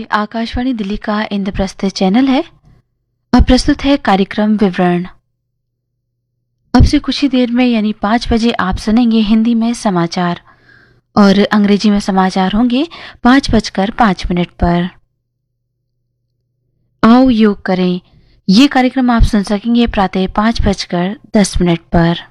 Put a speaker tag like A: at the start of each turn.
A: आकाशवाणी दिल्ली का इंद्रप्रस्थ चैनल है। अब प्रस्तुत है कार्यक्रम विवरण। अब से कुछ ही देर में यानी 5 बजे आप सुनेंगे हिंदी में समाचार और अंग्रेजी में समाचार होंगे 5:05 पर। आओ योग करें, ये कार्यक्रम आप सुन सकेंगे प्रातः 5:10 पर।